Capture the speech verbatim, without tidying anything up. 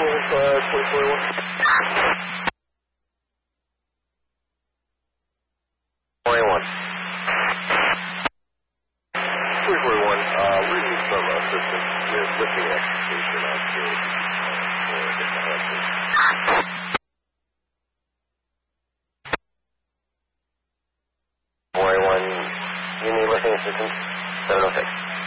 uh, twenty forty-one. twenty-one. twenty forty-one, uh, we need some assistance with lifting execution on field. twenty-one, you need lifting assistance? seven oh six.